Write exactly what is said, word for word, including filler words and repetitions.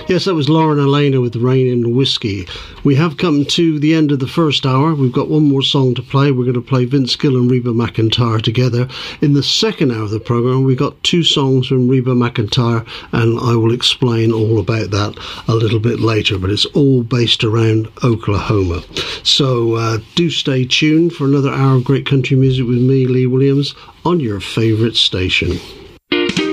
Yes, that was Lauren Elena with Rain and Whiskey. We have come to the end of the first hour. We've got one more song to play. We're going to play Vince Gill and Reba McEntire together. In the second hour of the programme, we've got two songs from Reba McEntire, and I will explain all about that a little bit later, but it's all based around Oklahoma. So uh, do stay tuned for another hour of great country music with me, Lee Williams, on your favourite station.